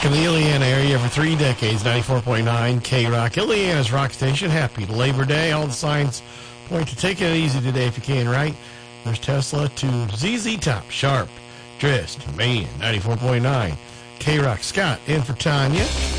Rock in the Illiana area for 3 decades, 94.9 K-Rock. Illiana's rock station. Happy Labor Day. All the signs point to take it easy today if you can, right? There's Tesla to ZZ Top, Sharp, Dressed, Man, 94.9 K-Rock. Scott in for Tanya.